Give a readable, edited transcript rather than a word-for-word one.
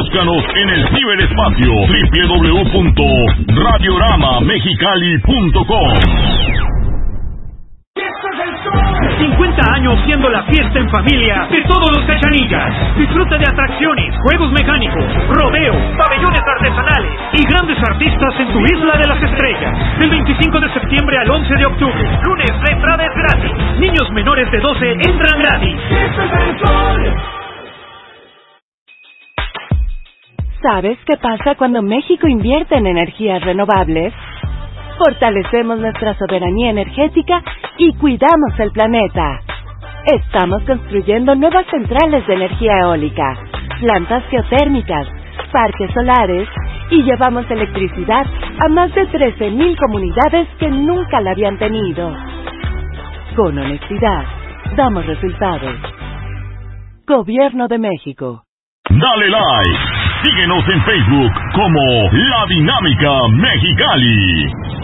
Búscanos en el ciberespacio www.radioramamexicali.com. 50 años siendo la fiesta en familia de todos los cachanillas. Disfruta de atracciones, juegos mecánicos, rodeo, pabellones artesanales y grandes artistas en tu Isla de las Estrellas. Del 25 de septiembre al 11 de octubre. Lunes, la entrada es gratis. Niños menores de 12 entran gratis. ¡Esto es el sol! ¿Sabes qué pasa cuando México invierte en energías renovables? Fortalecemos nuestra soberanía energética y cuidamos el planeta. Estamos construyendo nuevas centrales de energía eólica, plantas geotérmicas, parques solares y llevamos electricidad a más de 13,000 comunidades que nunca la habían tenido. Con honestidad, damos resultados. Gobierno de México. Dale like. Síguenos en Facebook como La Dinámica Mexicali.